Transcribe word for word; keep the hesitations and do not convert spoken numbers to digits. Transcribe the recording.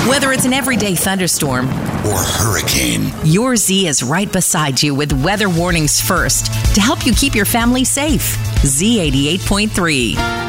Whether it's an everyday thunderstorm or hurricane, your Z is right beside you with weather warnings first to help you keep your family safe. Z eighty-eight point three.